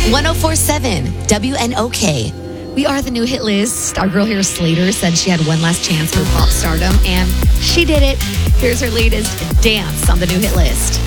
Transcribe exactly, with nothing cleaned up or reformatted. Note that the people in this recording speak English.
one oh four point seven W N O K. We are the new hit list. Our girl here, Slater, said she had one last chance for pop stardom, and she did it. Here's her latest dance on the new hit list.